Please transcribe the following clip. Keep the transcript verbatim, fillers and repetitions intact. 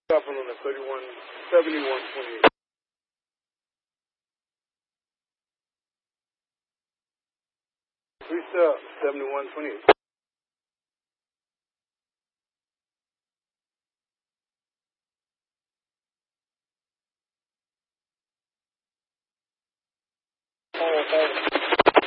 Stopping on the thirty-one seventy-one twenty-eight. Three stop, seventy-one twenty-eight. Oh, oh.